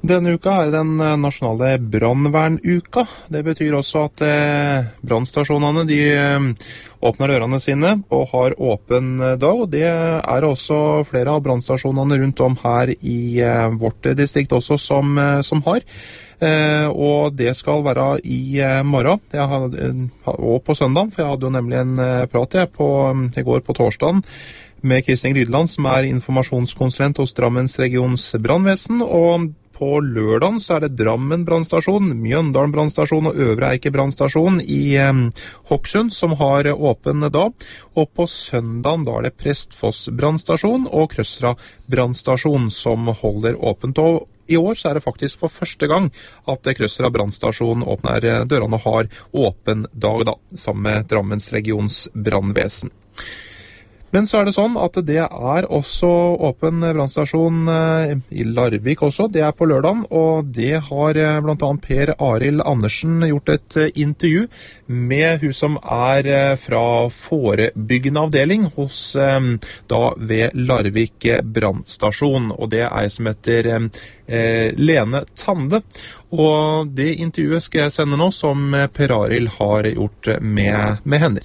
Denne uka den nasjonale brannvernuka. Det betyr også at brannstasjonene de åpner dørene sine og har åpen dag. Og det også flere av brannstasjonene rundt om her i vårt distrikt også som har. Og det skal være i morgen og på søndag, for jeg hadde jo nemlig en prat i går på torsdagen med Kristin Rydland, som informasjonskonsulent hos Drammens regions brannvesen, og på lørdagen så det Drammen brannstasjon, Mjøndalen brannstasjon og Øvre Eike brannstasjon i Hokksund som har åpen da. Og på søndagen da det Prestfoss brannstasjon og Krøsra brannstasjon som holder åpent. Og i år så det faktisk for første gang at Krøsra brannstasjon åpner dørene og har åpen dag da, sammen med Drammens regions brannvesen. Men så det sånn at det også åpen brannstasjon i Larvik også, det på lørdagen, og det har blant annet Per Arild Andersen gjort et intervju med hun som fra forebyggende avdeling hos da ved Larvik brannstasjon, og det som heter Lene Tande. Og det intervjuet skal jeg sende nå som Per Arild har gjort med henne.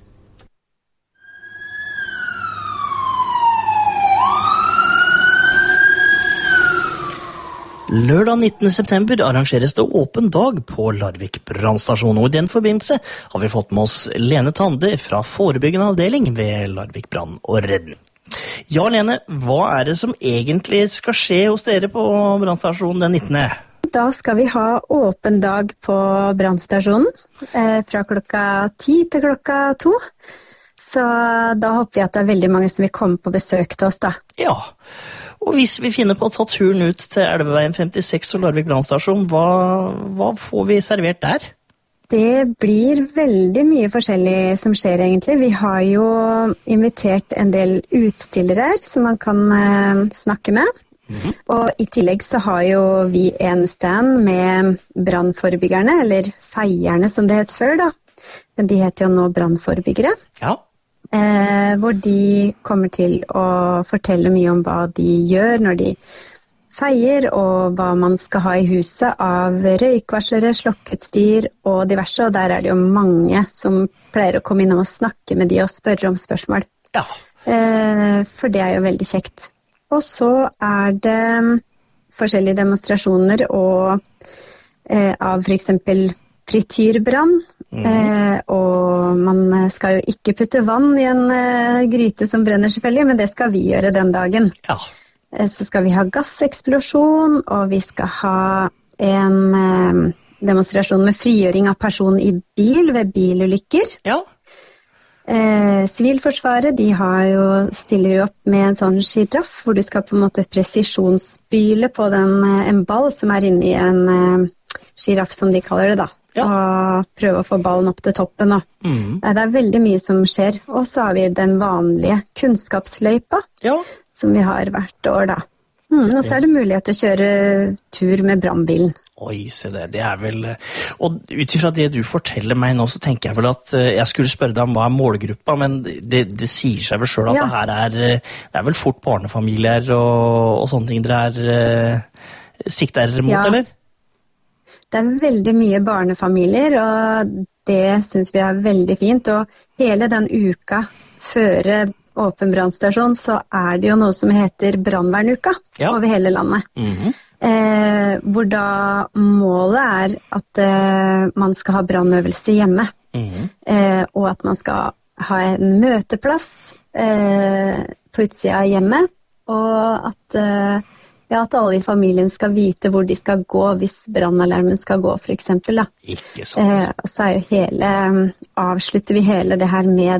Lørdag 19. september arrangeres det åpen dag på Larvik brannstasjon, og i den forbindelse har vi fått med oss Lene Tande fra forebyggende avdeling ved Larvik brann og redning. Ja, Lene, hva det som egentlig skal skje hos dere på brannstasjonen den 19.? Da skal vi ha åpen dag på brannstasjonen fra klokka 10 til klokka 2. Så da håper vi at det veldig mange som vil komme på besøk til oss da. Ja, og hvis vi finner på å ta turen ut til Elveveien 56 og Larvik brannstasjon, hva får vi servert der? Det blir veldig mye forskjellig som skjer egentlig. Vi har jo invitert en del utstillere her som man kan snakke med. Og i tillegg så har jo vi en stand med brannforebyggerne, eller feierne som det het før da. Men de heter jo nå brannforebyggere. Ja. Hvor de kommer til å fortelle mye om hva de gjør når de feier, og hva man skal ha i huset av røykvarslere, slokkutstyr og diverse. Og der det jo mange som pleier å komme inn og snakke med de og spørre om spørsmål. Ja. For det jo veldig kjekt. Og så det forskjellige demonstrasjoner av for eksempel frityrbrann. Og man skal jo ikke putte vann i en gryte som brenner selvfølgelig, men det skal vi gjøre den dagen. Ja. Så skal vi ha gasseksplosjon, og vi skal ha en demonstrasjon med frigjøring av person i bil ved bilulykker. Ja. Sivilforsvaret, de stiller jo opp med en sånn giraff, hvor du skal på en måte presisjonsspyle på en ball som inne i en giraff, som de kaller det da. Ja. Og prøve å få ballen opp til toppen. Det veldig mye som skjer. Og så har vi den vanlige kunnskapsløypa, som vi har hvert år da. Og så det mulighet til å kjøre tur med brannbilen. Oi, se det. Det vel... Og utifra det du forteller meg nå, så tenker jeg vel at jeg skulle spørre deg om hva målgruppa, men det sier seg vel selv at det her det vel fort barnefamilier og sånne ting dere sikter mot, eller? Det veldig mye barnefamilier, og det synes vi veldig fint. Og hele den uka før åpen brannstasjon, så det jo noe som heter brannvernuka over hele landet. Hvor da målet at man skal ha brannøvelse hjemme. Og at man skal ha en møteplass på utsida av hjemmet, og at alle i familien skal vite hvor de skal gå hvis brannalarmen skal gå, for eksempel. Da. Ikke sant. Og så avslutter vi hele det her med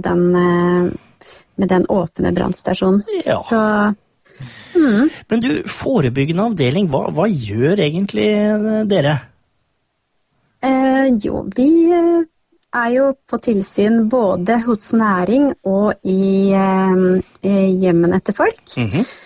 den åpne brannstasjonen. Ja. Men du, forebyggende avdeling, hva gjør egentlig dere? Jo, vi jo på tilsyn både hos næring og i hjemmene til folk.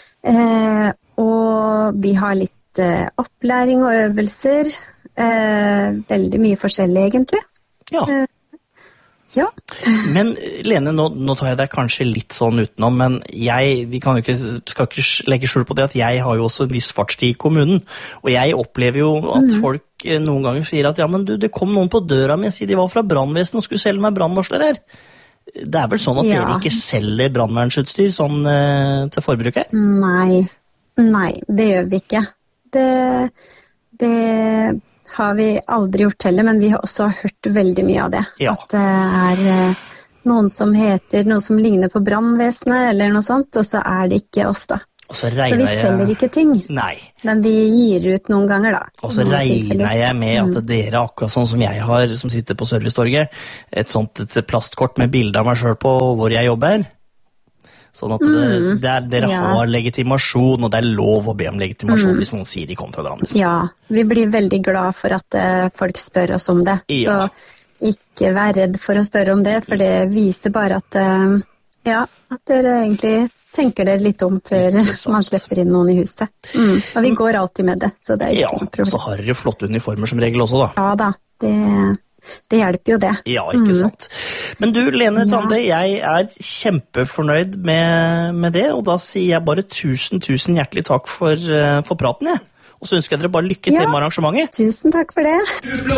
Og vi har litt opplæring og øvelser, veldig mye forskjellig egentlig. Ja. Ja. Men Lene, nå tar jeg deg kanskje litt sånn utenom, men skal ikke legge skjul på det at jeg har jo også en viss fartstid i kommunen, og jeg opplever jo at folk noen ganger sier at ja, men du, det kom noen på døra mi, sier de var fra brannvesenet og skulle selge meg brannvarsler her. Det er vel sånn at dere ikke selger brannvernsutstyr sånn til forbruket? Nei, det gjør vi ikke. Det har vi aldri gjort heller, men vi har også hørt veldig mye av det. Ja. At det er noen som ligner på brannvesenet eller noe sånt, og så er det ikke oss da. Så vi selger ikke ting. Nei. Men vi gir ut noen ganger da. Og så regner jeg med at dere, akkurat sånn som jeg har, som sitter på Servicetorget, et plastkort med bilde av meg selv på hvor jeg jobber. Sånn at dere har legitimasjon, og det er lov å be om legitimasjon hvis noen sier de kommer fra brannvesenet. Ja, vi blir veldig glad for at folk spør oss om det. Ja. Så ikke vær redd for å spørre om det, for det viser bare at dere egentlig tenker dere litt om før man slipper inn noen i huset. Og vi går alltid med det, så det er ikke noe problem. Så har dere flotte uniformer som regel også da. Ja da, det hjelper jo det. Ja, ikke sant. Men du, Lene Tande, jeg er kjempefornøyd med det, og da sier jeg bare tusen hjertelig takk for praten, jeg. Og så ønsker jeg dere bare lykke til med arrangementet. Tusen takk for det.